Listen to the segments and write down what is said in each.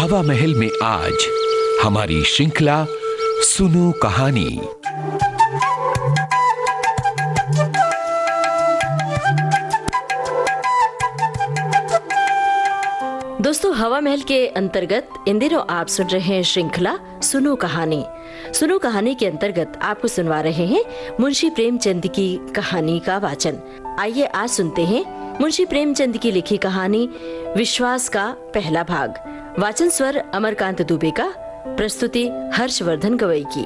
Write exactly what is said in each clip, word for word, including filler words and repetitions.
हवा महल में आज हमारी श्रृंखला सुनो कहानी। दोस्तों, हवा महल के अंतर्गत इन दिनों आप सुन रहे हैं श्रृंखला सुनो कहानी। सुनो कहानी के अंतर्गत आपको सुनवा रहे हैं मुंशी प्रेमचंद की कहानी का वाचन। आइए आज सुनते हैं मुंशी प्रेमचंद की लिखी कहानी विश्वास का पहला भाग। वाचन स्वर अमरकांत दुबे का, प्रस्तुति हर्षवर्धन गवई की।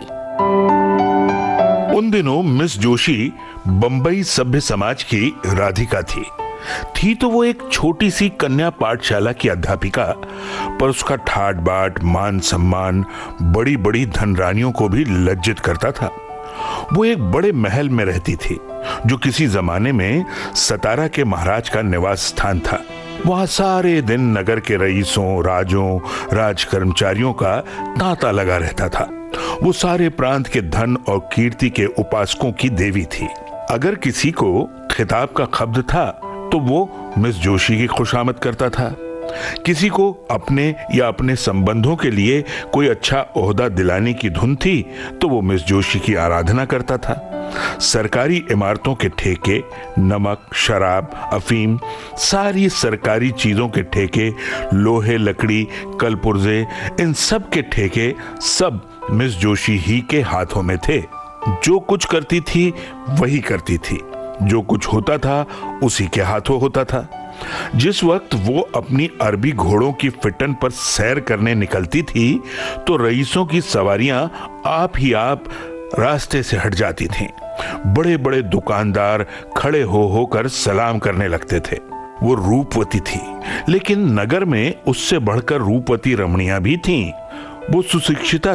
उन दिनों मिस जोशी बंबई सभ्य समाज की राधिका थी। थी तो वो एक छोटी सी कन्या पाठशाला की अध्यापिका, पर उसका ठाट बाट, मान सम्मान बड़ी बड़ी धनरानियों को भी लज्जित करता था। वो एक बड़े महल में रहती थी जो किसी जमाने में सतारा के महाराज का निवास स्थान था। वहां सारे दिन नगर के रईसों, राजों, राज कर्मचारियों का तांता लगा रहता था। वो सारे प्रांत के धन और कीर्ति के उपासकों की देवी थी। अगर किसी को खिताब का खब्द था तो वो मिस जोशी की खुशामद करता था। किसी को अपने या अपने संबंधों के लिए कोई अच्छा ओहदा दिलाने की धुन थी तो वो मिस जोशी की आराधना करता था। सरकारी इमारतों के ठेके, नमक, शराब, अफीम, सारी सरकारी चीजों के ठेके, लोहे, लकड़ी, कलपुर्जे, इन सब के ठेके सब मिस जोशी ही के हाथों में थे। जो कुछ करती थी वही करती थी, जो कुछ होता था उसी के हाथों होता था। जिस वक्त वो अपनी अरबी घोड़ों की फिटन पर सैर करने निकलती थी तो रईसों की सवारियां आप ही आप रास्ते से हट जाती थीं। बड़े बड़े दुकानदार खड़े हो होकर सलाम करने लगते थे। वो रूपवती थी, लेकिन नगर में उससे बढ़कर रूपवती रमणियां भी थीं। वो सुशिक्षिता